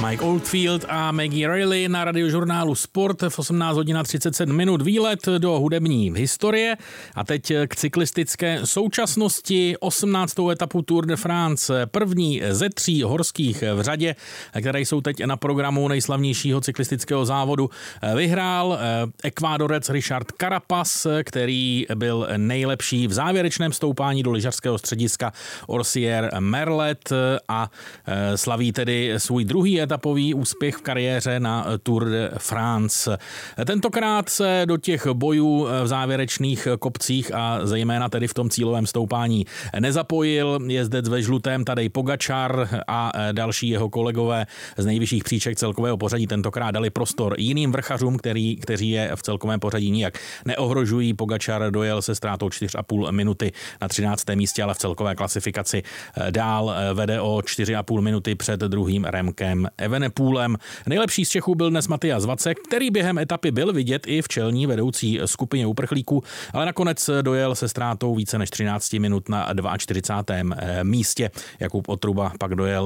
Mike Oldfield a Maggie Reilly na radiožurnálu Sport v 18 hodin 37 minut. Výlet do hudební historie a teď k cyklistické současnosti. 18. etapu Tour de France, první ze 3 horských v řadě, které jsou teď na programu nejslavnějšího cyklistického závodu, vyhrál Ekvádorec Richard Carapaz, který byl nejlepší v závěrečném stoupání do lyžařského střediska Orsier Merlet a slaví tedy svůj druhý etapový úspěch v kariéře na Tour de France. Tentokrát se do těch bojů v závěrečných kopcích a zejména tedy v tom cílovém stoupání nezapojil jezdec ve žlutém Tadej Pogačar a další jeho kolegové z nejvyšších příček celkového pořadí tentokrát dali prostor jiným vrchařům, kteří je v celkovém pořadí nijak neohrožují. Pogačar dojel se ztrátou 4,5 minuty na 13. místě, ale v celkové klasifikaci dál vede o 4,5 minuty před druhým Remkem Evenepoelem. Nejlepší z Čechů byl dnes Matyas Vacek, který během etapy byl vidět i v čelní vedoucí skupině uprchlíků, ale nakonec dojel se ztrátou více než 13 minut na 42. místě. Jakub Otruba pak dojel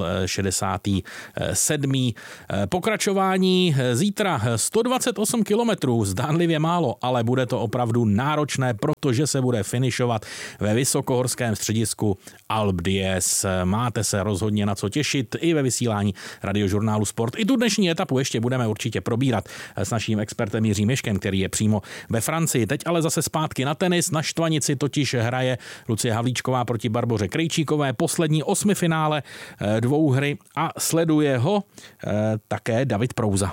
67. Pokračování zítra 128 kilometrů, zdánlivě málo, ale bude to opravdu náročné, protože se bude finišovat ve vysokohorském středisku Alpe d'Huez. Máte se rozhodně na co těšit i ve vysílání radiožurnálu Sport. I tu dnešní etapu ještě budeme určitě probírat s naším expertem Jiřím Ješkem, který je přímo ve Francii. Teď ale zase zpátky na tenis. Na Štvanici totiž hraje Lucie Havlíčková proti Barboře Krejčíkové. Poslední 8. finále dvouhry a sleduje ho také David Prouza.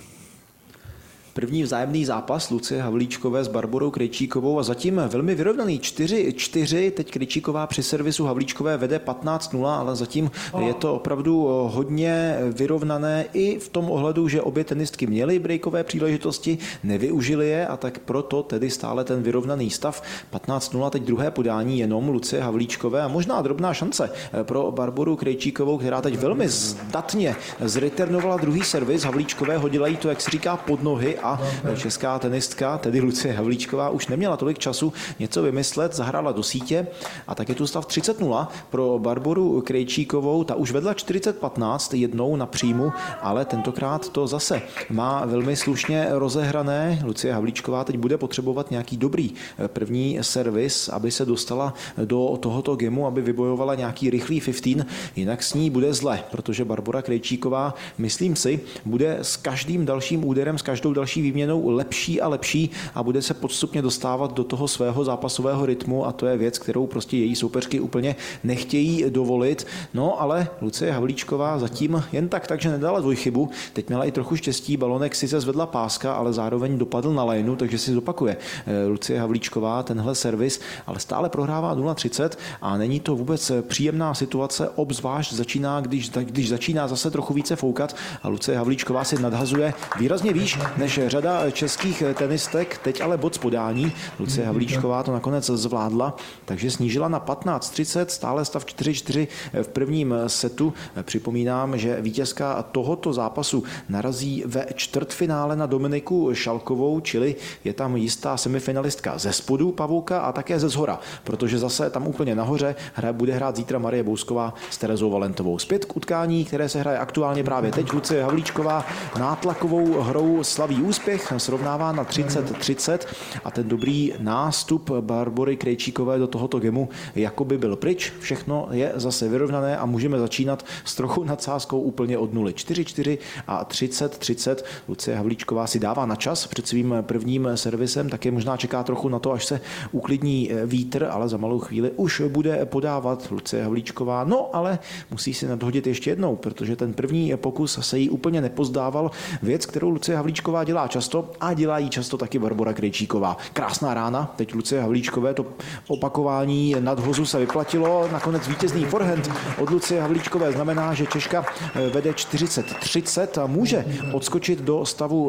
První vzájemný zápas Lucie Havlíčkové s Barborou Krejčíkovou a zatím velmi vyrovnaný 4-4. Teď Krejčíková při servisu Havlíčkové vede 15-0, ale zatím je to opravdu hodně vyrovnané i v tom ohledu, že obě tenistky měly breakové příležitosti, nevyužily je a tak proto tedy stále ten vyrovnaný stav. 15-0 teď druhé podání jenom Lucie Havlíčkové a možná drobná šance pro Barboru Krejčíkovou, která teď velmi zdatně zreturnovala druhý servis. Havlíčkové hodila jí to, jak se říká, pod nohy a česká tenistka, tedy Lucie Havlíčková, už neměla tolik času něco vymyslet, zahrála do sítě a tak je tu stav 30-0 pro Barboru Krejčíkovou. Ta už vedla 40-15 jednou na příjmu, ale tentokrát to zase má velmi slušně rozehrané. Lucie Havlíčková teď bude potřebovat nějaký dobrý první servis, aby se dostala do tohoto gemu, aby vybojovala nějaký rychlý 15, jinak s ní bude zle, protože Barbora Krejčíková, myslím si, bude s každým dalším úderem, s každou další výměnou lepší a lepší a bude se postupně dostávat do toho svého zápasového rytmu a to je věc, kterou prostě její soupeřky úplně nechtějí dovolit. No ale Lucie Havlíčková zatím jen takže nedala dvojchybu. Teď měla i trochu štěstí, balonek sice zvedla páska, ale zároveň dopadl na lajnu, takže si zopakuje Lucie Havlíčková tenhle servis, ale stále prohrává 0-30 a není to vůbec příjemná situace, obzvlášť začíná, když začíná zase trochu více foukat a Lucie Havlíčková si nadhazuje výrazně výš než řada českých tenistek, teď ale bod z podání. Lucie Havlíčková to nakonec zvládla, takže snížila na 15-30, stále stav 4-4 v prvním setu. Připomínám, že vítězka tohoto zápasu narazí ve čtvrtfinále na Dominiku Šalkovou, čili je tam jistá semifinalistka ze spodu pavouka a také ze zhora, protože zase tam úplně nahoře bude hrát zítra Marie Bousková s Terezou Valentovou. Zpět k utkání, které se hraje aktuálně právě teď. Lucie Havlíčková nátlakovou hrou slaví úspěch, srovnává na 30-30 a ten dobrý nástup Barbory Krejčíkové do tohoto gemu jakoby byl pryč. Všechno je zase vyrovnané a můžeme začínat s trochu nadsázkou úplně od nuly. 4-4 a 30-30. Lucie Havlíčková si dává na čas před svým prvním servisem, také možná čeká trochu na to, až se uklidní vítr, ale za malou chvíli už bude podávat Lucie Havlíčková. No, ale musí si nadhodit ještě jednou, protože ten první pokus se jí úplně nepozdával. Věc, kterou Lucie Havlíčková dělá často a dělá jí často taky Barbora Krejčíková. Krásná rána, teď Lucie Havlíčkové, to opakování nadhozu se vyplatilo, nakonec vítězný forehand od Lucie Havlíčkové znamená, že Češka vede 40-30 a může odskočit do stavu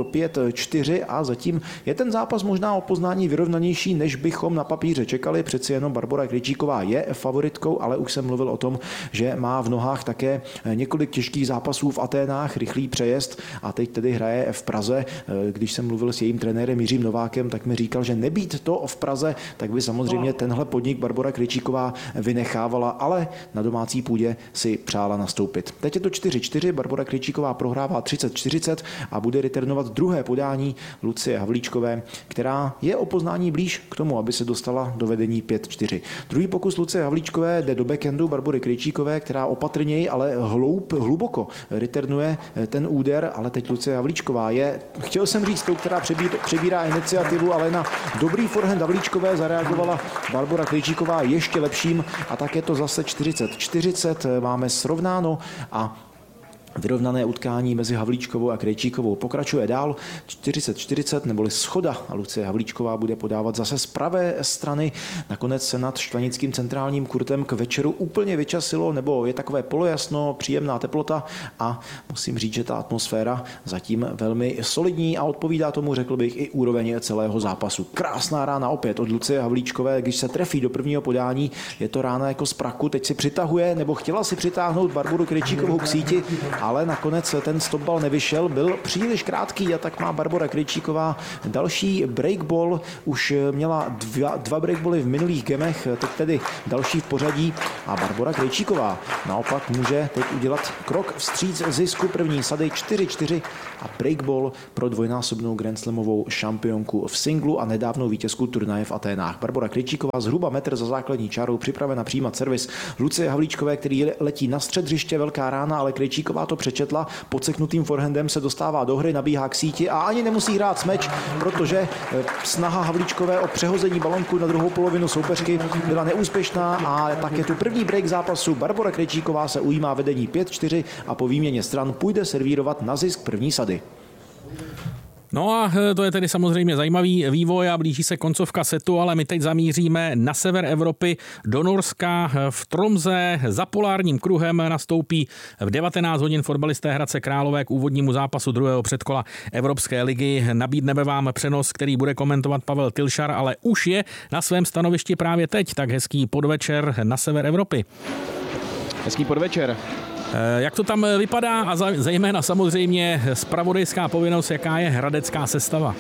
5-4 a zatím je ten zápas možná o poznání vyrovnanější, než bychom na papíře čekali. Přeci jenom Barbora Krejčíková je favoritkou, ale už jsem mluvil o tom, že má v nohách také několik těžkých zápasů v Aténách, rychlý přejezd a teď tedy hraje v Praze Když jsem mluvil s jejím trenérem Jiřím Novákem, tak mi říkal, že nebýt to v Praze, tak by samozřejmě tenhle podnik Barbora Krejčíková vynechávala, ale na domácí půdě si přála nastoupit. Teď je to 4-4, Barbora Krejčíková prohrává 30-40 a bude returnovat druhé podání Lucie Havlíčkové, která je o poznání blíž k tomu, aby se dostala do vedení 5-4. Druhý pokus Lucie Havlíčkové jde do backhandu Barbory Krejčíkové, která opatrněji, ale hluboko returnuje ten úder, ale teď Lucie Havlíčková je, chtěl jsem říct, tou, která přebírá iniciativu, ale na dobrý forehand Havlíčkové zareagovala Barbora Krejčíková ještě lepším a tak je to zase 40-40, máme srovnáno a vyrovnané utkání mezi Havlíčkovou a Krejčíkovou pokračuje dál 40-40 neboli schoda a Lucie Havlíčková bude podávat zase z pravé strany. Nakonec se nad štvanickým centrálním kurtem k večeru úplně vyčasilo, nebo je takové polojasno, příjemná teplota a musím říct, že ta atmosféra zatím velmi solidní a odpovídá tomu, řekl bych, i úroveň celého zápasu. Krásná rána opět od Lucie Havlíčkové, když se trefí do prvního podání, je to rána jako z praku, teď si přitahuje, nebo chtěla si přitáhnout Barboru Krejčíkovou k síti, ale nakonec ten stopball nevyšel, byl příliš krátký a tak má Barbora Krejčíková další breakball, už měla dva breakbally v minulých gemech, teď tedy další v pořadí a Barbora Krejčíková naopak může teď udělat krok vstříc zisku první sady 4-4 a breakball pro dvojnásobnou grandslamovou šampionku v singlu a nedávnou vítězku turnaje v Aténách. Barbora Krejčíková zhruba metr za základní čárou připravena přijímat servis Lucie Havlíčkové, který letí na střed hřiště, velká rána, ale Krejčíková to přečetla, podseknutým forehandem se dostává do hry, nabíhá k síti a ani nemusí hrát smeč, protože snaha Havlíčkové o přehození balonku na druhou polovinu soupeřky byla neúspěšná a tak je tu první break zápasu. Barbora Krejčíková se ujímá vedení 5-4 a po výměně stran půjde servírovat na zisk první sady. No a to je tedy samozřejmě zajímavý vývoj a blíží se koncovka setu, ale my teď zamíříme na sever Evropy do Norska. V Tromsø za polárním kruhem nastoupí v 19 hodin fotbalisté Hradce Králové k úvodnímu zápasu druhého předkola Evropské ligy. Nabídneme vám přenos, který bude komentovat Pavel Tilšar, ale už je na svém stanovišti právě teď. Tak hezký podvečer na sever Evropy. Hezký podvečer. Jak to tam vypadá a zejména samozřejmě zpravodajská povinnost, jaká je hradecká sestava?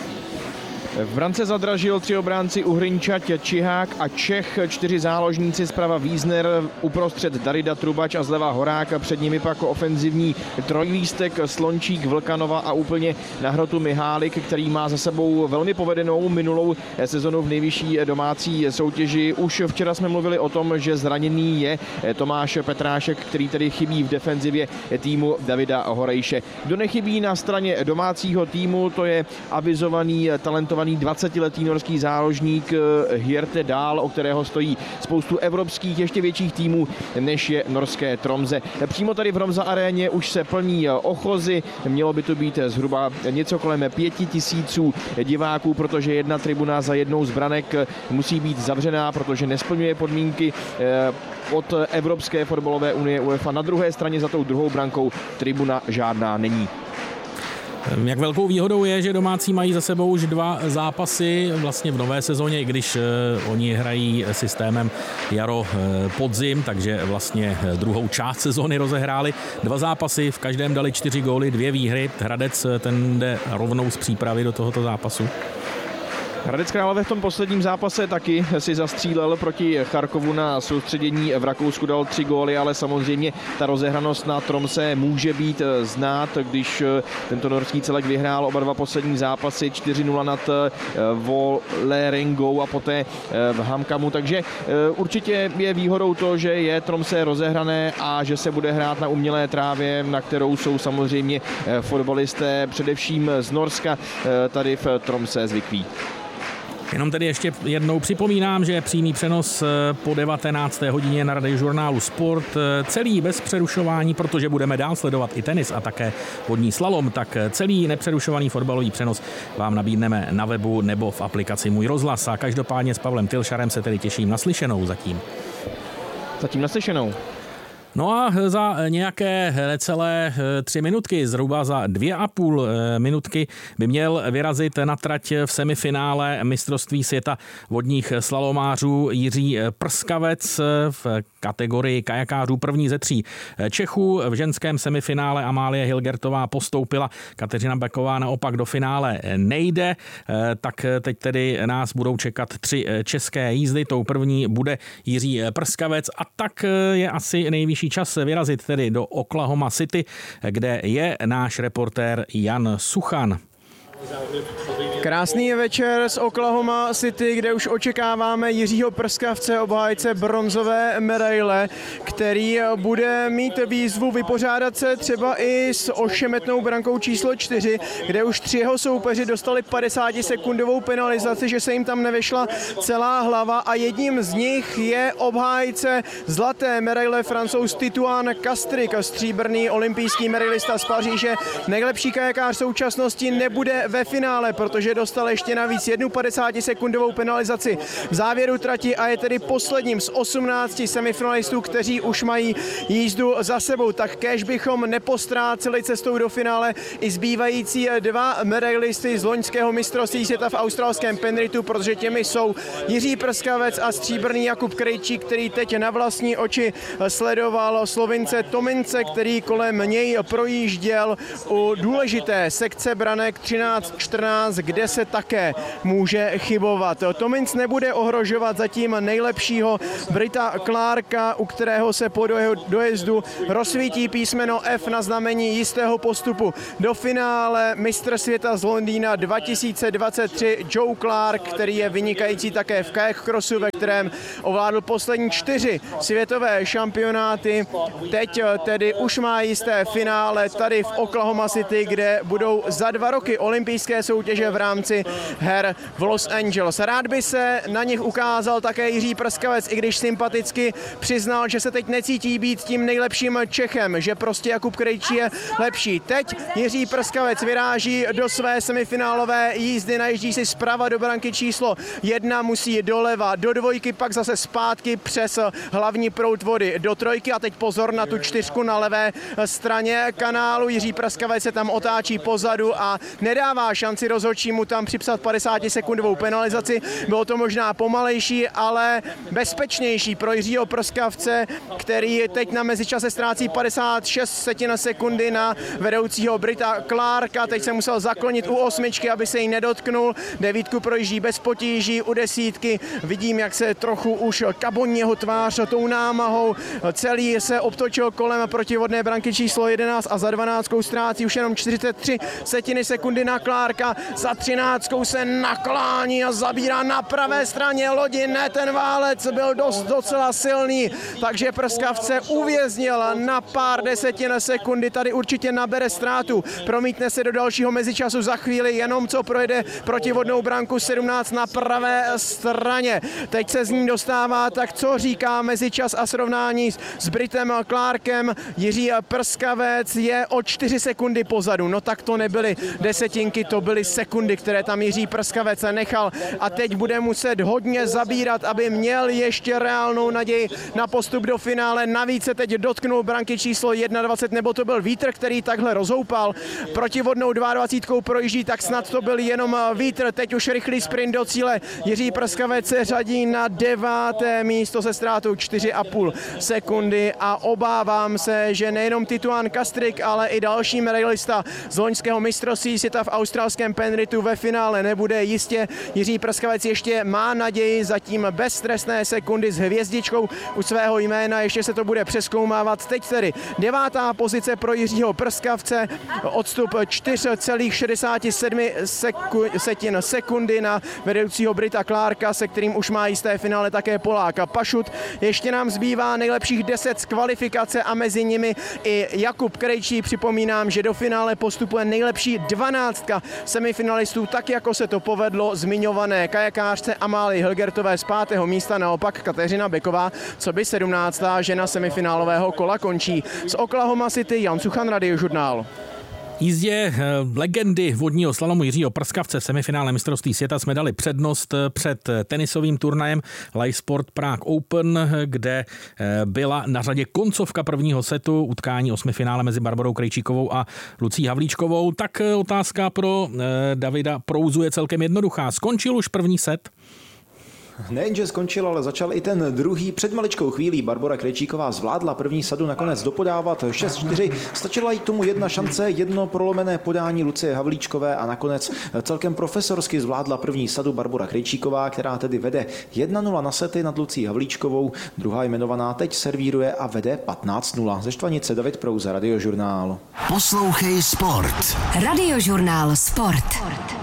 V brance zadražil 3 obránci Uhrinča, Čihák a Čech, 4 záložníci, zprava Wiesner, uprostřed Darida Trubač a zleva Horák, před nimi pak ofenzivní trojlístek Slončík, Vlkanova a úplně na hrotu Mihálik, který má za sebou velmi povedenou minulou sezonu v nejvyšší domácí soutěži. Už včera jsme mluvili o tom, že zraněný je Tomáš Petrášek, který tedy chybí v defenzivě týmu Davida Horejše. Kdo nechybí na straně domácího týmu, to je avizovaný talentovaný 20letý norský záložník Hjerte Dahl, o kterého stojí spoustu evropských, ještě větších týmů, než je norské Tromsø. Přímo tady v Romsa aréně už se plní ochozy, mělo by to být zhruba něco kolem 5000 diváků, protože jedna tribuna za jednou z branek musí být zavřená, protože nesplňuje podmínky od Evropské fotbalové unie UEFA. Na druhé straně za tou druhou brankou tribuna žádná není. Jak velkou výhodou je, že domácí mají za sebou už 2 zápasy vlastně v nové sezóně, i když oni hrají systémem jaro-podzim, takže vlastně druhou část sezóny rozehráli. 2 zápasy, v každém dali 4 góly, 2 výhry. Hradec ten jde rovnou z přípravy do tohoto zápasu. Hradec Králové v tom posledním zápase taky si zastřílel proti Charkovu na soustředění v Rakousku, dal 3 góly, ale samozřejmě ta rozehranost na Tromsø může být znát, když tento norský celek vyhrál oba 2 poslední zápasy 4-0 nad Vålerengou a poté v Hamkamu, takže určitě je výhodou to, že je Tromsø rozehrané a že se bude hrát na umělé trávě, na kterou jsou samozřejmě fotbalisté především z Norska tady v Tromsø zvyklí. Jenom tedy ještě jednou připomínám, že přímý přenos po 19. hodině na Radiožurnálu Sport celý bez přerušování, protože budeme dál sledovat i tenis a také vodní slalom, tak celý nepřerušovaný fotbalový přenos vám nabídneme na webu nebo v aplikaci Můj rozhlas. A každopádně s Pavlem Tilšarem se tedy těším na slyšenou zatím. Zatím naslyšenou. No a za nějaké necelé 3 minutky, zhruba za 2,5 minutky by měl vyrazit na trať v semifinále mistrovství světa vodních slalomářů Jiří Prskavec v kategorii kajakářů, první ze 3 Čechů. V ženském semifinále Amálie Hilgertová postoupila, Kateřina Beková naopak do finále nejde, tak teď tedy nás budou čekat 3 české jízdy. Tou první bude Jiří Prskavec a tak je asi nejvyšší čas vyrazit tedy do Oklahoma City, kde je náš reportér Jan Suchan. Krásný večer z Oklahoma City, kde už očekáváme Jiřího Prskavce, obhájce bronzové medaile, který bude mít výzvu vypořádat se třeba i s ošemetnou brankou číslo 4, kde už 3 jeho soupeři dostali 50-sekundovou penalizaci, že se jim tam nevešla celá hlava a jedním z nich je obhájce zlaté medaile Francouz Titouan Castrik, stříbrný olympijský medailista z Paříže. Nejlepší kajakář současnosti nebude ve finále, protože dostal ještě navíc 51-sekundovou penalizaci v závěru trati a je tedy posledním z 18 semifinalistů, kteří už mají jízdu za sebou. Tak kéž bychom nepostráceli cestou do finále i zbývající 2 medailisty z loňského mistrovství světa v australském Penrithu, protože těmi jsou Jiří Prskavec a stříbrný Jakub Krejčík, který teď na vlastní oči sledoval Slovince Tomince, který kolem něj projížděl u důležité sekce branek 13-14, kde se také může chybovat. Tomins nebude ohrožovat zatím nejlepšího Brita Clarka, u kterého se po dojezdu rozsvítí písmeno F na znamení jistého postupu do finále. Mistr světa z Londýna 2023 Joe Clark, který je vynikající také v kayak crossu, ve kterém ovládl poslední 4 světové šampionáty. Teď tedy už má jisté finále tady v Oklahoma City, kde budou za 2 roky olympijské soutěže v rámci her v Los Angeles. Rád by se na nich ukázal také Jiří Prskavec, i když sympaticky přiznal, že se teď necítí být tím nejlepším Čechem, že prostě Jakub Krejčí je lepší. Teď Jiří Prskavec vyráží do své semifinálové jízdy, najíždí si zprava do branky číslo 1, musí doleva do 2, pak zase zpátky přes hlavní proud vody do 3 a teď pozor na tu 4 na levé straně kanálu. Jiří Prskavec se tam otáčí pozadu a nedává šanci rozhodčímu tam připsat 50-sekundovou penalizaci. Bylo to možná pomalejší, ale bezpečnější pro Jiřího Prskavce, který teď na mezičase ztrácí 56 sekundy na vedoucího Brita Clarka. Teď se musel zaklonit u 8, aby se jí nedotknul. 9 projíždí bez potíží, u 10 vidím, jak se trochu už kaboní jeho tvář tou námahou. Celý se obtočil kolem protivodné branky číslo 11 a za 12 ztrácí už jenom 43 sekundy na Clarka. Za 13 se naklání a zabírá na pravé straně lodi. Ne, ten válec byl docela silný, takže Prskavce uvěznil na pár desetin sekundy. Tady určitě nabere ztrátu. Promítne se do dalšího mezičasu za chvíli, jenom co projede protivodnou branku 17 na pravé straně. Teď se z ní dostává, tak co říká mezičas a srovnání s Britem Clarkem. Jiří Prskavec je o 4 sekundy pozadu. No tak to nebyly desetinky, to byly sekundy, které tam Jiří Prskavec nechal a teď bude muset hodně zabírat, aby měl ještě reálnou naději na postup do finále. Navíc se teď dotknul branky číslo 21, nebo to byl vítr, který takhle rozhoupal. Protivodnou 22 projíždí, tak snad to byl jenom vítr. Teď už rychlý sprint do cíle. Jiří Prskavec se řadí na 9. místo se ztrátou 4,5 sekundy a obávám se, že nejenom Titouan Castrik, ale i další medailista z loňského mistrovství světa v australském Penrithu ve finále nebude. Jistě Jiří Prskavec ještě má naději, zatím bez trestné sekundy s hvězdičkou u svého jména, ještě se to bude přezkoumávat. Teď tedy 9. pozice pro Jiřího Prskavce, odstup 4,67 sekundy na vedoucího Brita Clarka, se kterým už má jisté finále také Polák Pašut. Ještě nám zbývá nejlepších 10 z kvalifikace a mezi nimi i Jakub Krejčí. Připomínám, že do finále postupuje nejlepší 12 semifinalistů, tak jako se to povedlo zmiňované kajakářce Amálii Hilgertové z 5. místa, naopak Kateřina Beková, co by 17. žena semifinálového kola končí. Z Oklahoma City Jan Suchan, Radiožurnál. Jízdě legendy vodního slalomu Jiřího Prskavce v semifinále mistrovství světa jsme dali přednost před tenisovým turnajem Live Sport Prague Open, kde byla na řadě koncovka prvního setu, utkání osmifinále mezi Barborou Krejčíkovou a Lucí Havlíčkovou. Tak otázka pro Davida Prouzu je celkem jednoduchá. Skončil už první set? Nejenže skončil, ale začal i ten druhý. Před maličkou chvílí Barbora Krejčíková zvládla první sadu nakonec dopodávat 6-4. Stačila jí k tomu jedna šance, jedno prolomené podání Lucie Havlíčkové a nakonec celkem profesorsky zvládla první sadu Barbora Krejčíková, která tedy vede 1-0 na sety nad Lucí Havlíčkovou. Druhá jmenovaná teď servíruje a vede 15-0. Ze Štvanice David Prouza, Radiožurnál. Poslouchej sport. Radiožurnál Sport.